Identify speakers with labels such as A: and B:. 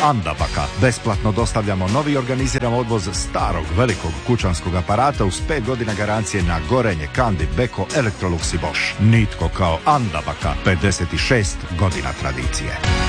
A: Andabaka. Besplatno dostavljamo novi i organiziramo odvoz starog velikog kućanskog aparata uz 5 godina garancije na Gorenje, Candid, Beko, Electrolux i Bosch. Nitko kao Andabaka. 56 godina tradicije.